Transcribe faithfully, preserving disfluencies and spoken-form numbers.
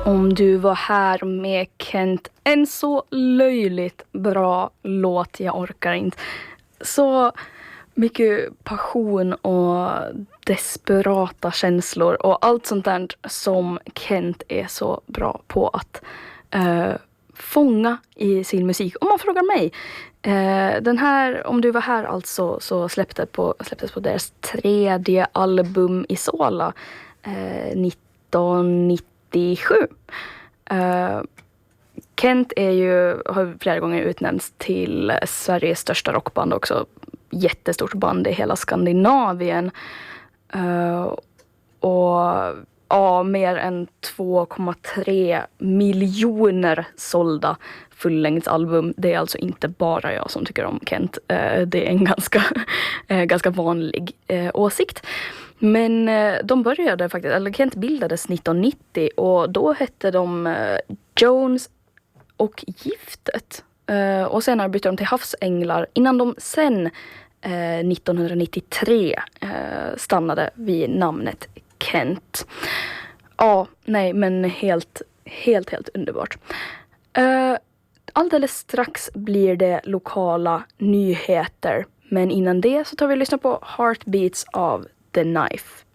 Om du var här med Kent. En så löjligt bra låt, jag orkar inte. Så mycket passion och desperata känslor och allt sånt där som Kent är så bra på att uh, fånga i sin musik. Om man frågar mig. Uh, den här, om du var här alltså, så släppte på, släpptes på deras tredje album Isola uh, nittonhundranittiosju. Uh, Kent är ju, har flera gånger utnämnts till Sveriges största rockband också. Jättestort band i hela Skandinavien. Uh, och ja, mer än två komma tre miljoner sålda fullängdsalbum. Det är alltså inte bara jag som tycker om Kent. Uh, det är en ganska, uh, ganska vanlig uh, åsikt. Men uh, de började faktiskt, eller Kent bildades nittonhundranittio och då hette de uh, Jones och Giftet. Uh, och senare bytte de till Havsänglar innan de sen uh, nittonhundranittiotre uh, stannade vid namnet Kent. Ja, nej men helt, helt, helt underbart. Uh, alldeles strax blir det lokala nyheter. Men innan det så tar vi och lyssnar på Heartbeats av The Knife.